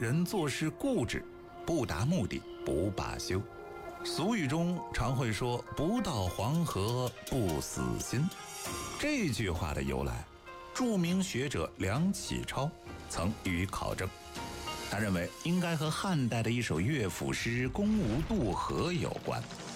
人做事固执，不达目的不罢休。俗语中常会说不到黄河不死心。这句话的由来，著名学者梁启超曾予以考证。他认为应该和汉代的一首乐府诗《宫无渡河》有关。